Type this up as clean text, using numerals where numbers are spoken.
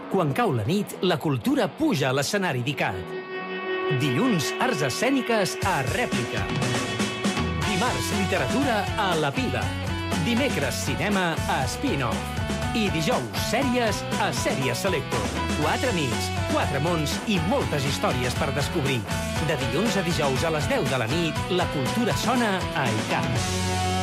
Quan cau la nit, la cultura puja a l'escenari d'ICAT. Dilluns, arts escèniques a Rèplica. Dimarts, literatura a La Pila. Dimecres, cinema a Spin-Off. I dijous, sèries a Sèries Selector. 4 nits, 4 mons i moltes històries per descobrir. De dilluns a dijous a les 10 de la nit, la cultura sona a ICAT.